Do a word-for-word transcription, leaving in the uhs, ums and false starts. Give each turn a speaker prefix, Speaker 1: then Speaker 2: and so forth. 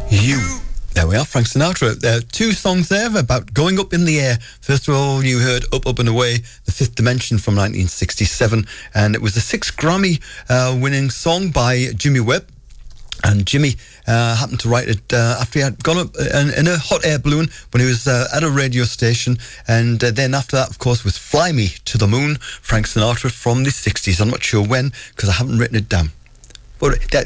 Speaker 1: You. There we are, Frank Sinatra. There are two songs there about going up in the air. First of all, you heard Up, Up and Away, The Fifth Dimension from nineteen sixty-seven. And it was a six Grammy uh, winning song by Jimmy Webb. And Jimmy uh, happened to write it uh, after he had gone up in, in a hot air balloon when he was uh, at a radio station. And uh, then after that, of course, was Fly Me to the Moon, Frank Sinatra from the sixties. I'm not sure when, because I haven't written it down. But that